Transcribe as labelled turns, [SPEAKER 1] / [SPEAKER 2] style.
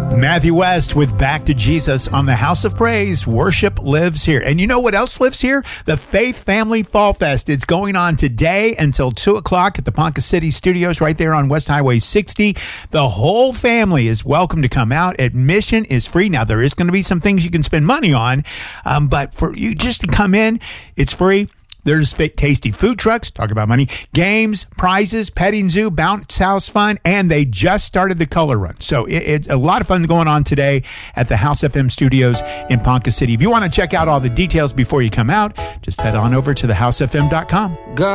[SPEAKER 1] Matthew West with Back to Jesus on the House of Praise. Worship lives here. And you know what else lives here? The Faith Family Fall Fest. It's going on today until 2 o'clock at the Ponca City Studios right there on West Highway 60. The whole family is welcome to come out. Admission is free. Now, there is going to be some things you can spend money on, but for you just to come in, it's free. There's tasty food trucks, talk about money, games, prizes, petting zoo, bounce house fun, and they just started the color run. So it's a lot of fun going on today at the House FM studios in Ponca City. If you want to check out all the details before you come out, just head on over to thehousefm.com.